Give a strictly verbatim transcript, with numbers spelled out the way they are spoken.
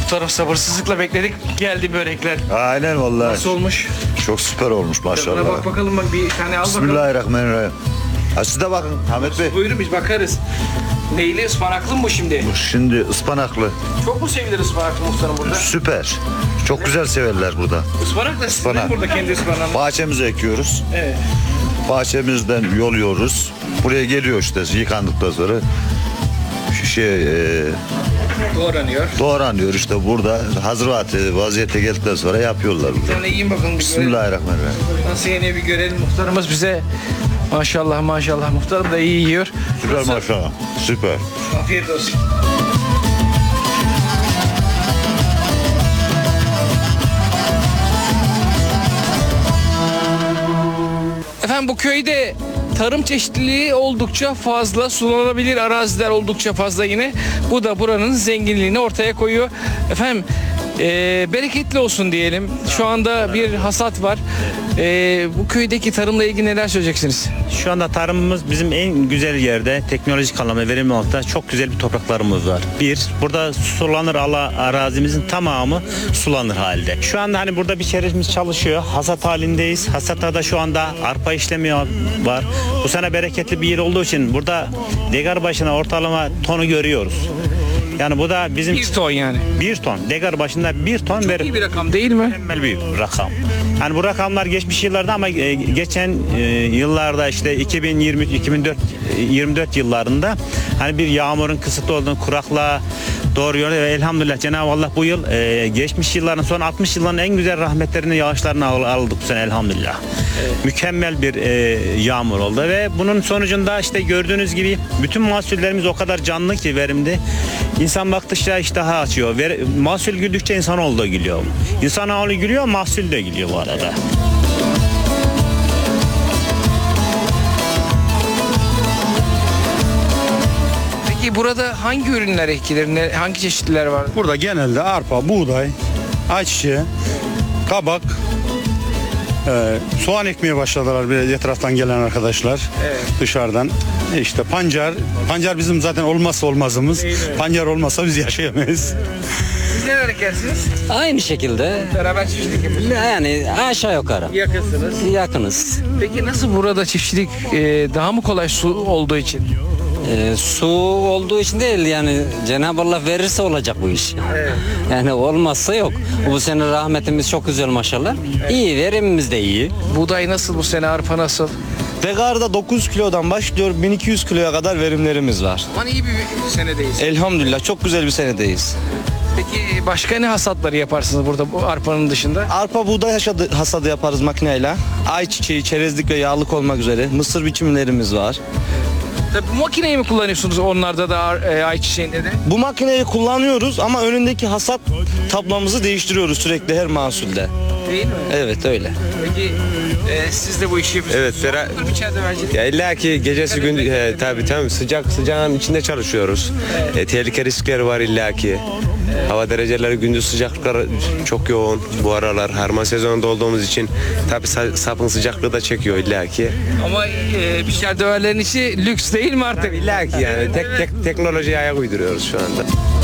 Muhtarım sabırsızlıkla bekledik. Geldi börekler. Aynen vallahi. Nasıl olmuş? Çok süper olmuş Buna maşallah. bak bakalım, bak bir tane al bakalım. Bismillahirrahmanirrahim. Ha, siz de bakın Ahmet Bey. Buyurun, biz bakarız. Neyli, ıspanaklı mı bu şimdi? Bu şimdi ıspanaklı. Çok mu sevilir ıspanaklı muhtarım burada? Süper. Çok güzel severler burada. Ispanak da sizin değil mi Ispanak. burada, kendi ıspanağınız? Bahçemize ekiyoruz. Evet. Bahçemizden yoluyoruz. Buraya geliyor işte yıkandıktan sonra. Şu şey e, Doğranıyor. doğranıyor işte burada. Hazır vaziyete geldikten sonra yapıyorlar. Bir tane yiyin bakalım, bir görelim. Bismillahirrahmanirrahim. Nasıl yeniyor bir görelim. Muhtarımız bize maşallah maşallah, muhtarım da iyi yiyor. Süper Nasıl? maşallah. Süper. Afiyet olsun. Efendim, bu köyde tarım çeşitliliği oldukça fazla, sulanabilir araziler oldukça fazla yine. Bu da buranın zenginliğini ortaya koyuyor. Efendim, eee, bereketli olsun diyelim. Şu anda bir hasat var. Eee, bu köydeki tarımla ilgili neler söyleyeceksiniz? Şu anda tarımımız bizim en güzel yerde, teknolojik anlamda verimli olmakta çok güzel bir topraklarımız var. Bir, burada sulanır ala arazimizin tamamı sulanır halde. Şu anda hani burada bir çevremiz çalışıyor. Hasat halindeyiz. Hasatta da şu anda arpa işlemi var. Bu sene bereketli bir yer olduğu için burada dekar başına ortalama tonu görüyoruz. Yani bu da bizim Bir ton yani. bir ton. Dekar başında bir ton Çok verim. iyi bir rakam değil mi? Mükemmel bir rakam. Hani bu rakamlar geçmiş yıllarda ama e, geçen e, yıllarda işte iki bin yirmi üç iki bin yirmi dört yıllarında hani bir yağmurun kısıtlı olduğunu, kuraklığa doğru yönde ve elhamdülillah Cenab-ı Allah bu yıl e, geçmiş yılların son altmış yılların en güzel rahmetlerini, yağışlarını al- aldık bu sene elhamdülillah. Evet. Mükemmel bir e, yağmur oldu ve bunun sonucunda işte gördüğünüz gibi bütün mahsullerimiz o kadar canlı ki, verimli. İnsan baktıkça iştahı açıyor. Ver, mahsul güldükçe insanoğlu da gülüyor. İnsanoğlu gülüyor, mahsul de gülüyor bu arada. Peki burada hangi ürünler ekilir? Ne- Hangi çeşitliler var? Burada genelde arpa, buğday, ayçiçeği, kabak, e, soğan ekmeye başladılar bir etraftan gelen arkadaşlar. Evet. Dışarıdan. E İşte pancar, pancar bizim zaten olmazsa olmazımız. Pancar olmasa biz yaşayamayız. Siz neler ekersiniz? Aynı şekilde Beraber çiftçilik yapıyorsunuz. yani aşağı yukarı Yakınsınız. yakınız. Peki nasıl burada çiftçilik e, daha mı kolay su olduğu için? Ee, su olduğu için değil, yani Cenab-ı Allah verirse olacak bu iş. Yani olmazsa yok. Bu sene rahmetimiz çok güzel maşallah. İyi, verimimiz de iyi. Buğday nasıl bu sene, arpa nasıl? Degar'da dokuz kilodan başlıyor, bin iki yüz kiloya kadar verimlerimiz var. Aman iyi bir senedeyiz. Elhamdülillah çok güzel bir senedeyiz. Peki başka ne hasatları yaparsınız burada bu arpanın dışında? Arpa buğday hasadı, hasadı yaparız makineyle. Ayçiçeği, çerezlik ve yağlık olmak üzere mısır biçimlerimiz var. Tabii bu makineyi mi kullanıyorsunuz onlarda da, e, ayçiçeğinde de? Bu makineyi kullanıyoruz ama önündeki hasat tablamızı değiştiriyoruz sürekli her mahsulde. Değil mi? Evet öyle. Peki e, siz de bu işi yapıyorsunuz. Evet, Fera- Var mı içeride vercilik? Ya illa ki gecesi gün e, tabii tabii sıcak sıcağın içinde çalışıyoruz. E, tehlike riskleri var illa ki. Hava dereceleri, gündüz sıcaklıkları çok yoğun bu aralar. Harman sezonunda olduğumuz için tabii sa- sapın sıcaklığı da çekiyor illa ki. Ama e, biçer döverlerin işi lüks değil mi artık? İlla ki yani tek tek teknolojiye ayak uyduruyoruz şu anda.